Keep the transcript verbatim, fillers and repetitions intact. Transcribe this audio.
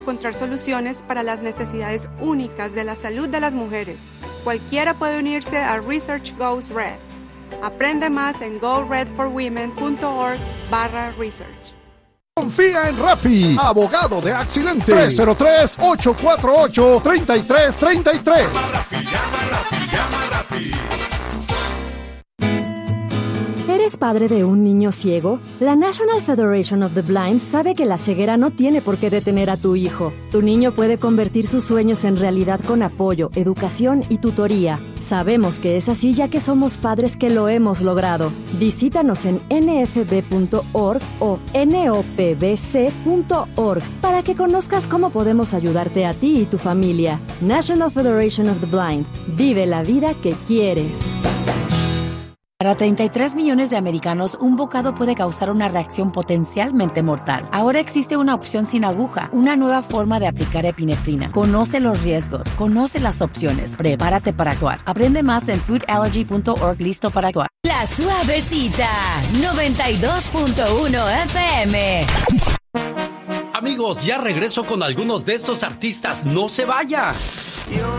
encontrar soluciones para las necesidades únicas de la salud de las mujeres. Cualquiera puede unirse a Research Goes Red. Aprende más en go red for women punto org barra research. Confía en Rafi, abogado de accidentes. tres cero tres, ocho cuatro ocho, tres tres tres tres. Llama Rafi, llama Rafi, llama Rafi. ¿Eres padre de un niño ciego? La National Federation of the Blind sabe que la ceguera no tiene por qué detener a tu hijo. Tu niño puede convertir sus sueños en realidad con apoyo, educación y tutoría. Sabemos que es así ya que somos padres que lo hemos logrado. Visítanos en n f b punto org o n o p b c punto org para que conozcas cómo podemos ayudarte a ti y tu familia. National Federation of the Blind. Vive la vida que quieres. Para treinta y tres millones de americanos, un bocado puede causar una reacción potencialmente mortal. Ahora existe una opción sin aguja, una nueva forma de aplicar epinefrina. Conoce los riesgos, conoce las opciones, prepárate para actuar. Aprende más en food allergy punto org. Listo para actuar. La Suavecita, noventa y dos punto uno F M. Amigos, ya regreso con algunos de estos artistas. ¡No se vaya!